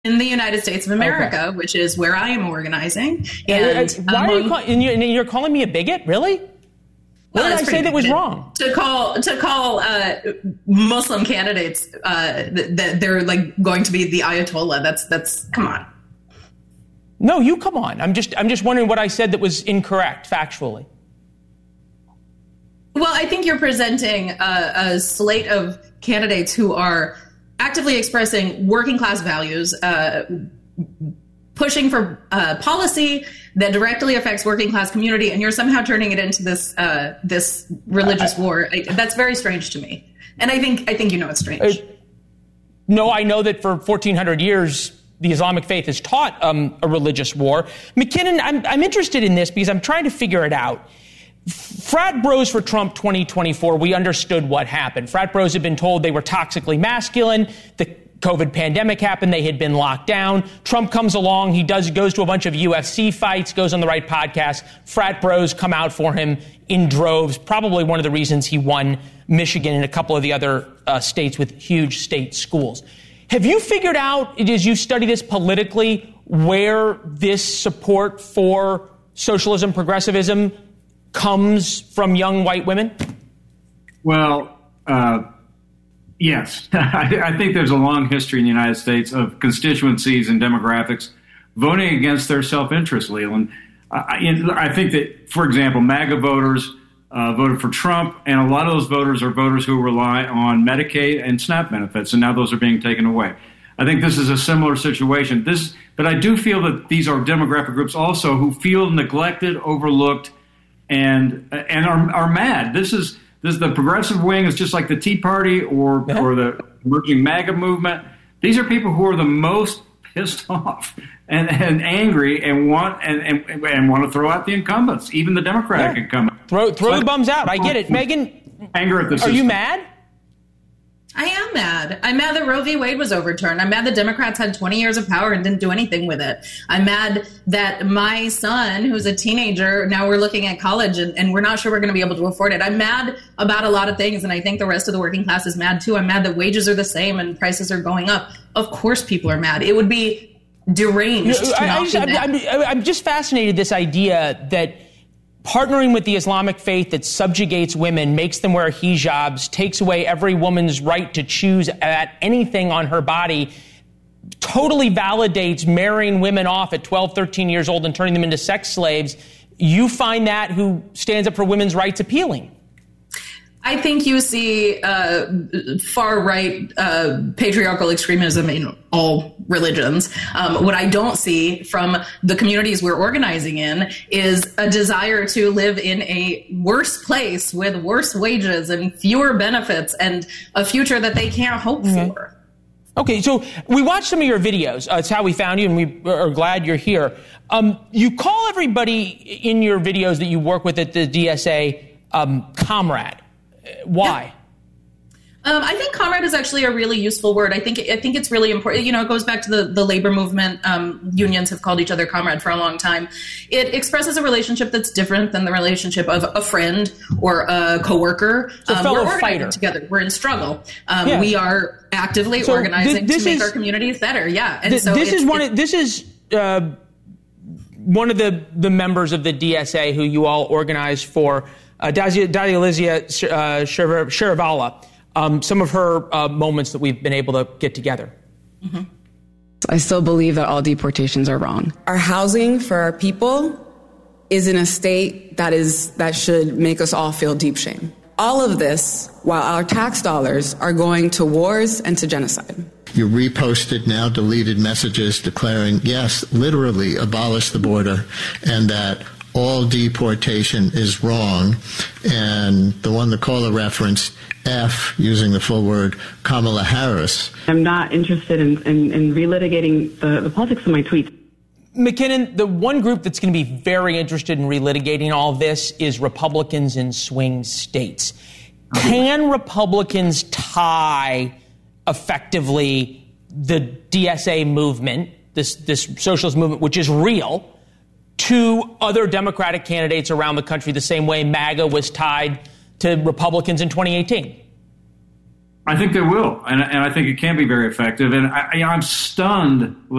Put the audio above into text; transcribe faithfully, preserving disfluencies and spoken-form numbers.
in the United States of America, okay. which is where I am organizing. And why among, are you call, and you're, and you're calling me a bigot? Really? What well, did I say that was wrong? To call to call uh, Muslim candidates uh, that they're like going to be the Ayatollah. That's that's come on. No, you come on. I'm just I'm just wondering what I said that was incorrect factually. Well, I think you're presenting a, a slate of candidates who are actively expressing working class values, uh, pushing for uh, policy that directly affects working class community, and you're somehow turning it into this uh, this religious uh, war. I, that's very strange to me, and I think I think you know it's strange. Uh, no, I know that for fourteen hundred years, the Islamic faith has taught um, a religious war. McKinnon, I'm I'm interested in this because I'm trying to figure it out. Frat bros for Trump twenty twenty-four, we understood what happened. Frat bros had been told they were toxically masculine. The COVID pandemic happened. They had been locked down. Trump comes along. He does goes to a bunch of U F C fights, goes on the right podcast. Frat bros come out for him in droves. Probably one of the reasons he won Michigan and a couple of the other uh, states with huge state schools. Have you figured out, as you study this politically, where this support for socialism, progressivism comes from young white women? Well, uh, yes. I, I think there's a long history in the United States of constituencies and demographics voting against their self-interest, Leland. I, I think that, for example, MAGA voters uh, voted for Trump, and a lot of those voters are voters who rely on Medicaid and SNAP benefits, and now those are being taken away. I think this is a similar situation. This, but I do feel that these are demographic groups also who feel neglected, overlooked, and and are are mad. This is this the progressive wing is just like the Tea Party or yeah. or the emerging MAGA movement. These are people who are the most pissed off and, and angry and want and, and and want to throw out the incumbents, even the Democratic yeah. incumbents. Throw throw so the bums out. I get it, Megan. Anger at the system. Are you mad? I am mad. I'm mad that Roe v. Wade was overturned. I'm mad that Democrats had twenty years of power and didn't do anything with it. I'm mad that my son, who's a teenager, now we're looking at college and, and we're not sure we're going to be able to afford it. I'm mad about a lot of things, and I think the rest of the working class is mad too. I'm mad that wages are the same and prices are going up. Of course people are mad. It would be deranged. You know, to I, not I just, be I'm, mad. I'm, I'm just fascinated this idea that partnering with the Islamic faith that subjugates women, makes them wear hijabs, takes away every woman's right to choose at anything on her body, totally validates marrying women off at twelve, thirteen years old and turning them into sex slaves. You find that who stands up for women's rights appealing? I think you see uh, far-right uh, patriarchal extremism in all religions. Um, what I don't see from the communities we're organizing in is a desire to live in a worse place with worse wages and fewer benefits and a future that they can't hope mm-hmm. for. Okay, so we watched some of your videos. Uh, it's how we found you, and we are glad you're here. Um, you call everybody in your videos that you work with at the D S A um, comrade. Why? Yeah. Um, I think comrade is actually a really useful word. I think I think it's really important. You know, it goes back to the, the labor movement. Um, unions have called each other comrade for a long time. It expresses a relationship that's different than the relationship of a friend or a coworker. So um, fellow we're fighter together. We're in struggle. Um, yeah. We are actively so organizing th- to make is, our communities better. Yeah, and th- so this it's, is one. It's, of, this is uh, one of the the members of the D S A who you all organized for. Uh, Dalializia uh, Sharivala, um, some of her uh, moments that we've been able to get together. Mm-hmm. I still believe that all deportations are wrong. Our housing for our people is in a state that is that should make us all feel deep shame. All of this while our tax dollars are going to wars and to genocide. You reposted now deleted messages declaring, yes, literally abolish the border, and that all deportation is wrong. And the one the caller referenced, F, using the full word, Kamala Harris. I'm not interested in, in, in relitigating the, the politics of my tweets. McKinnon, the one group that's going to be very interested in relitigating all this is Republicans in swing states. Can Republicans tie effectively the D S A movement, this, this socialist movement, which is real, to other Democratic candidates around the country the same way MAGA was tied to Republicans in twenty eighteen? I think they will, and, and I think it can be very effective. And I, I'm stunned.